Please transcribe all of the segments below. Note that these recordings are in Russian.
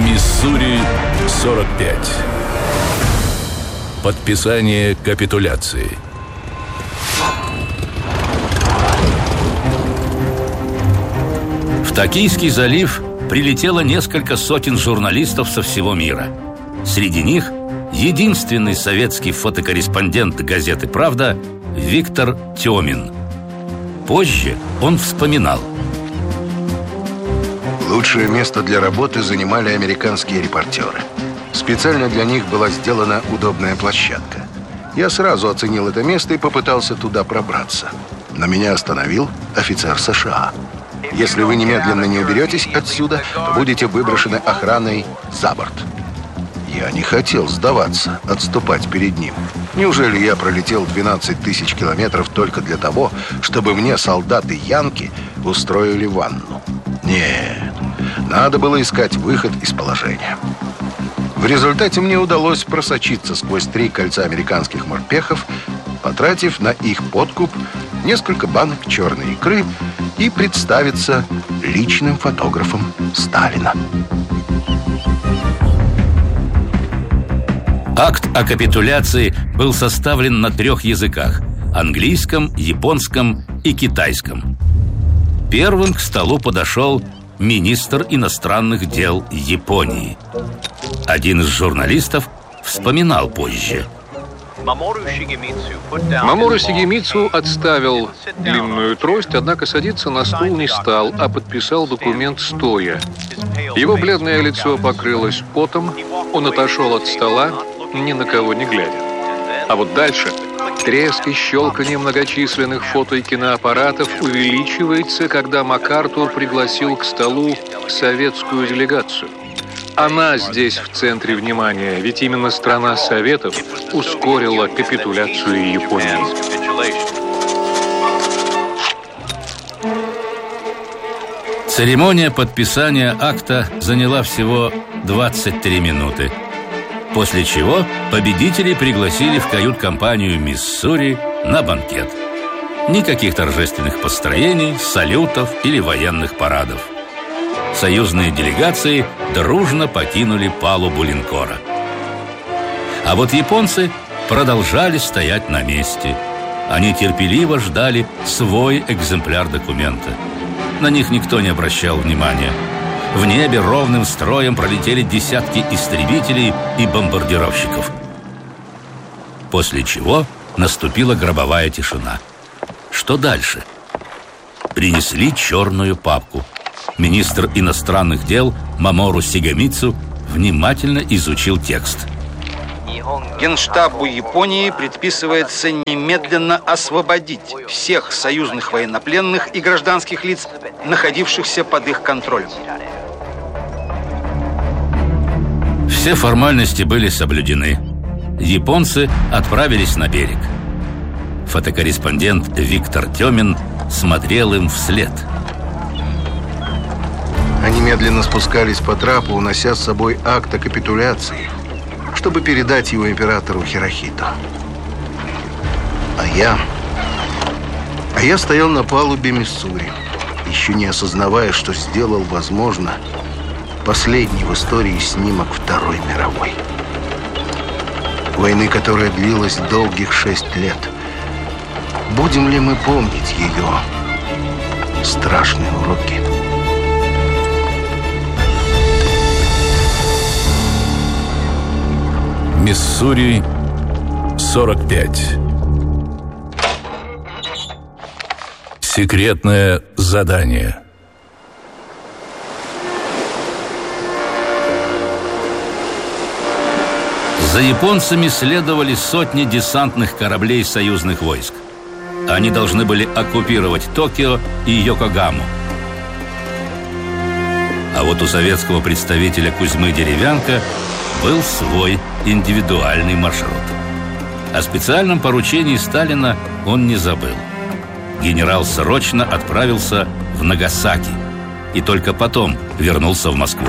Миссури, 45. Подписание капитуляции. В Токийский залив прилетело несколько сотен журналистов со всего мира. Среди них единственный советский фотокорреспондент газеты «Правда» Виктор Тёмин. Позже он вспоминал: лучшее место для работы занимали американские репортеры. Специально для них была сделана удобная площадка. Я сразу оценил это место и попытался туда пробраться. Но меня остановил офицер США. Если вы немедленно не уберетесь отсюда, то будете выброшены охраной за борт. Я не хотел сдаваться, отступать перед ним. Неужели я пролетел 12 тысяч километров только для того, чтобы мне солдаты-янки устроили ванну? Нет, надо было искать выход из положения. В результате мне удалось просочиться сквозь 3 кольца американских морпехов, потратив на их подкуп несколько банок черной икры и представиться личным фотографом Сталина. Акт о капитуляции был составлен на 3 языках – английском, японском и китайском. Первым к столу подошел министр иностранных дел Японии. Один из журналистов вспоминал позже: Мамору Сигемицу отставил длинную трость, однако садиться на стул не стал, а подписал документ стоя. Его бледное лицо покрылось потом, он отошел от стола, ни на кого не глядя. А вот дальше треск и щелканье многочисленных фото- и киноаппаратов увеличивается, когда МакАртур пригласил к столу советскую делегацию. Она здесь в центре внимания, ведь именно страна Советов ускорила капитуляцию Японии. Церемония подписания акта заняла всего 23 минуты. После чего победителей пригласили в кают-компанию «Миссури» на банкет. Никаких торжественных построений, салютов или военных парадов. Союзные делегации дружно покинули палубу линкора. А вот японцы продолжали стоять на месте. Они терпеливо ждали свой экземпляр документа. На них никто не обращал внимания. В небе ровным строем пролетели десятки истребителей и бомбардировщиков. После чего наступила гробовая тишина. Что дальше? Принесли черную папку. Министр иностранных дел Мамору Сигемицу внимательно изучил текст. Генштабу Японии предписывается немедленно освободить всех союзных военнопленных и гражданских лиц, находившихся под их контролем. Все формальности были соблюдены. Японцы отправились на берег. Фотокорреспондент Виктор Тёмин смотрел им вслед. Они медленно спускались по трапу, унося с собой акт о капитуляции, чтобы передать его императору Хирохито. А я стоял на палубе Миссури, еще не осознавая, что сделал, возможно, последний в истории снимок Второй мировой. Войны, которая длилась долгих 6 лет. Будем ли мы помнить ее страшные уроки? Миссури, 45. Секретное задание. За японцами следовали сотни десантных кораблей союзных войск. Они должны были оккупировать Токио и Йокогаму. А вот у советского представителя Кузьмы Деревянко был свой индивидуальный маршрут. О специальном поручении Сталина он не забыл. Генерал срочно отправился в Нагасаки и только потом вернулся в Москву.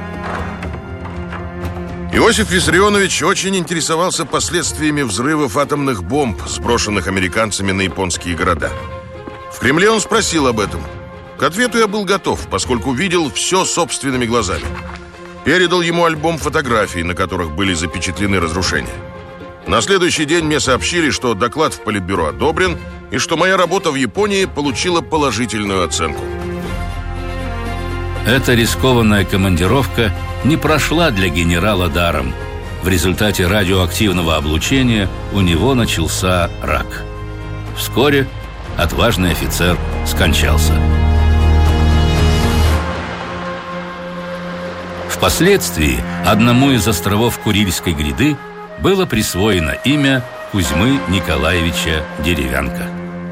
Иосиф Виссарионович очень интересовался последствиями взрывов атомных бомб, сброшенных американцами на японские города. В Кремле он спросил об этом. К ответу я был готов, поскольку видел все собственными глазами. Передал ему альбом фотографий, на которых были запечатлены разрушения. На следующий день мне сообщили, что доклад в Политбюро одобрен и что моя работа в Японии получила положительную оценку. Эта рискованная командировка не прошла для генерала даром. В результате радиоактивного облучения у него начался рак. Вскоре отважный офицер скончался. Впоследствии одному из островов Курильской гряды было присвоено имя Кузьмы Николаевича Деревянко.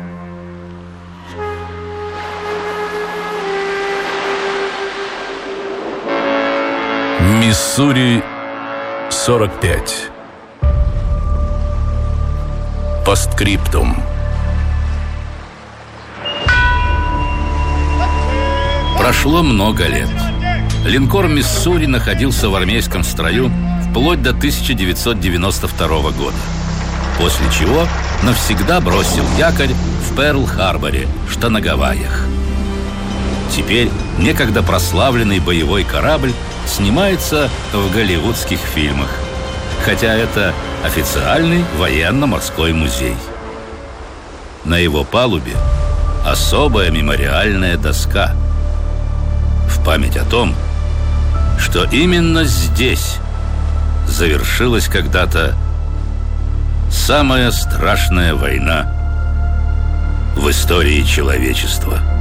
Миссури, 45. Постскриптум. Прошло много лет. Линкор «Миссури» находился в армейском строю вплоть до 1992 года, после чего навсегда бросил якорь в Перл-Харборе, что на Гавайях. Теперь некогда прославленный боевой корабль снимается в голливудских фильмах, хотя это официальный военно-морской музей. На его палубе особая мемориальная доска в память о том, что именно здесь завершилась когда-то самая страшная война в истории человечества.